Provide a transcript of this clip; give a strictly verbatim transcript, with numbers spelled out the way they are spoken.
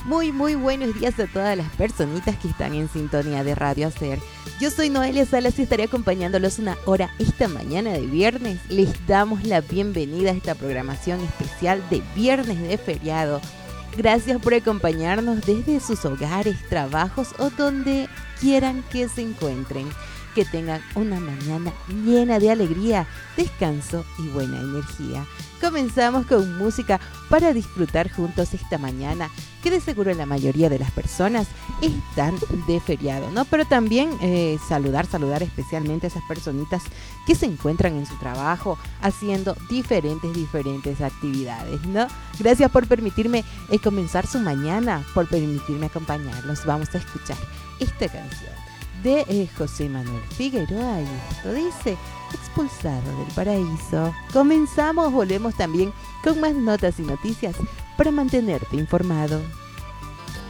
Muy, muy buenos días a todas las personitas que están en sintonía de Radio Hacer. Yo soy Noelia Salas y estaré acompañándolos una hora esta mañana de viernes. Les damos la bienvenida a esta programación especial de viernes de feriado. Gracias por acompañarnos desde sus hogares, trabajos o donde quieran que se encuentren. Que tengan una mañana llena de alegría, descanso y buena energía. Comenzamos con música para disfrutar juntos esta mañana, que de seguro la mayoría de las personas están de feriado, ¿no? Pero también eh, saludar, saludar especialmente a esas personitas que se encuentran en su trabajo haciendo diferentes, diferentes actividades, ¿no? Gracias por permitirme eh, comenzar su mañana, por permitirme acompañarlos. Vamos a escuchar esta canción de eh, José Manuel Figueroa, y esto dice Expulsado del Paraíso. Comenzamos, volvemos también con más notas y noticias para mantenerte informado.